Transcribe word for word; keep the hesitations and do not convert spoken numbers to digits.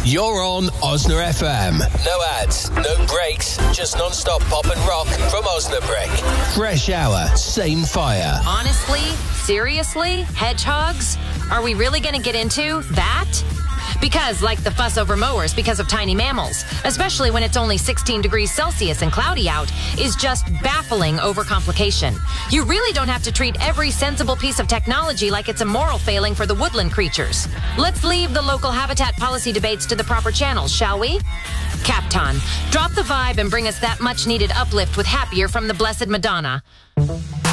You're on Osna F M. No ads, no breaks, just non-stop pop and rock from Osnabrick. Fresh hour, same fire. Honestly? Seriously? Hedgehogs? Are we really going to get into that? Because, like the fuss over mowers because of tiny mammals, especially when it's only sixteen degrees Celsius and cloudy out, is just baffling overcomplication. You really don't have to treat every sensible piece of technology like it's a moral failing for the woodland creatures. Let's leave the local habitat policy debates to the proper channels, shall we? Capton, drop the vibe and bring us that much-needed uplift with Happier from the Blessed Madonna.